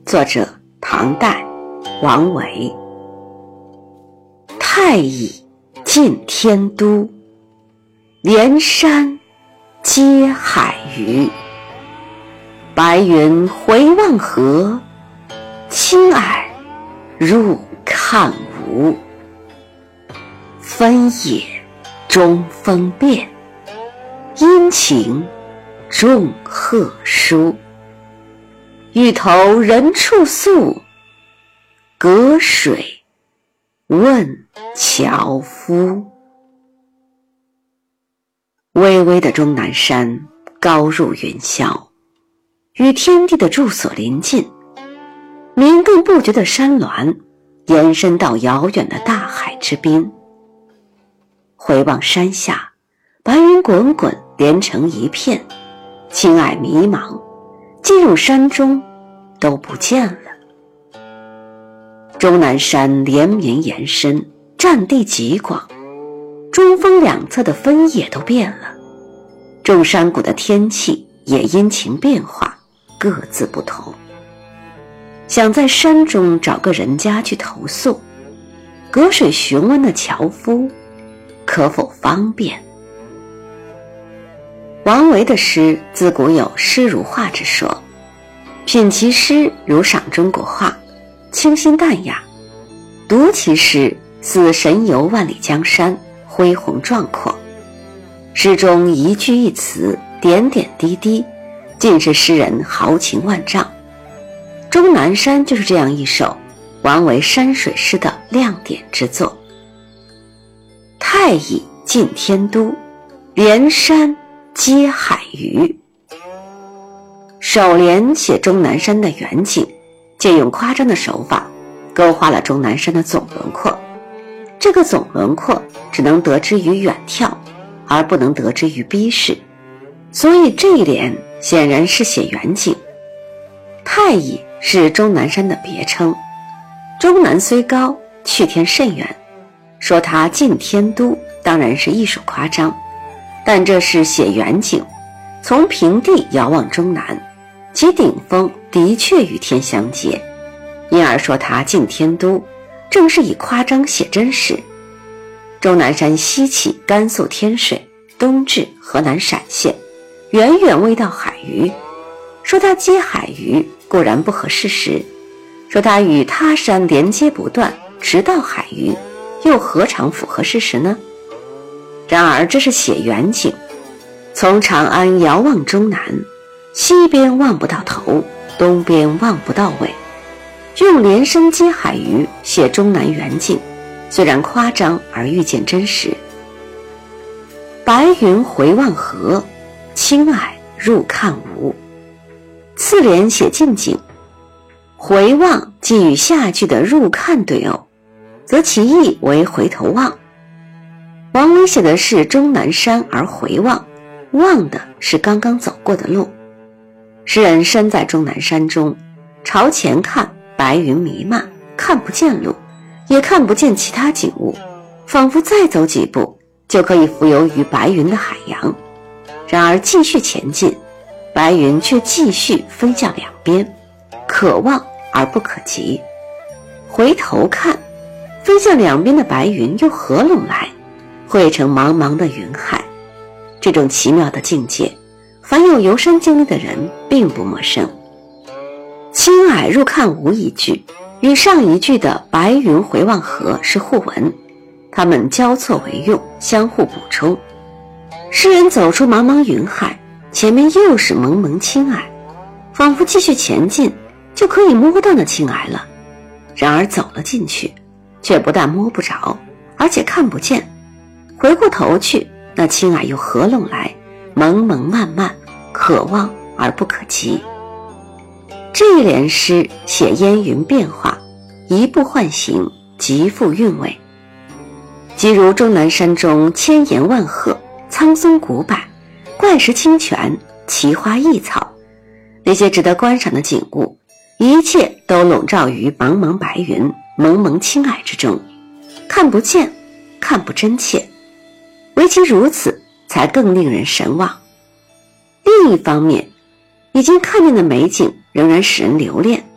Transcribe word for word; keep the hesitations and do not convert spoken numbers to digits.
作者唐代王维。太乙近天都，连山接海隅。白云回望河，青霭入看无。分野中风变，阴晴众鹤殊。欲投人处宿，隔水问樵夫。巍巍的终南山高入云霄，与天地的住所邻近，鸣动不绝的山峦延伸到遥远的大海之滨。回望山下，白云滚滚连成一片，青霭迷茫，进入山中都不见了。终南山连绵延伸，占地极广，中峰两侧的分野都变了，众山谷的天气也阴晴变化，各自不同。想在山中找个人家去投宿，隔水询问的樵夫可否方便？王维的诗自古有诗如画之说，品其诗如赏中国画，清新淡雅；读其诗似神游万里江山，恢宏壮阔。诗中一句一词，点点滴滴，尽是诗人豪情万丈。终南山就是这样一首王维山水诗的亮点之作。太乙近天都，连山接海隅。首联写终南山的远景，借用夸张的手法勾画了终南山的总轮廓。这个总轮廓只能得知于远眺，而不能得知于逼视，所以这一联显然是写远景。太乙是终南山的别称，终南虽高，去天甚远，说它近天都当然是艺术夸张，但这是写远景，从平地遥望终南，其顶峰的确与天相接，因而说它近天都，正是以夸张写真实。终南山西起甘肃天水，东至河南陕县，远远未到海隅，说它接海隅固然不合事实，说它与他山连接不断，直到海隅，又何尝符合事实呢？然而这是写远景，从长安遥望终南，西边望不到头，东边望不到尾，用连山接海隅写终南远景，虽然夸张而愈见真实。白云回望河，青霭入看无。次联写近景，回望既与下句的入看对偶，则其意为回头望。王维写的是终南山而回望，望的是刚刚走过的路。诗人身在终南山中，朝前看，白云弥漫，看不见路，也看不见其他景物，仿佛再走几步就可以浮游于白云的海洋。然而继续前进，白云却继续分向两边，可望而不可及。回头看，分向两边的白云又合拢来，汇成茫茫的云海。这种奇妙的境界，凡有游山经历的人并不陌生。青霭入看无一句与上一句的白云回望河是互文，它们交错为用，相互补充。诗人走出茫茫云海，前面又是蒙蒙青霭，仿佛继续前进就可以摸到那青霭了。然而走了进去，却不但摸不着，而且看不见。回过头去，那青霭又合拢来，蒙蒙漫漫，可望而不可及。这一联诗写烟云变化，一步换形，极富韵味。即如终南山中千岩万壑，苍松古柏，怪石清泉，奇花异草，那些值得观赏的景物，一切都笼罩于茫茫白云，蒙蒙青霭之中，看不见，看不真切，唯其如此，才更令人神往。另一方面，已经看见的美景仍然使人留恋，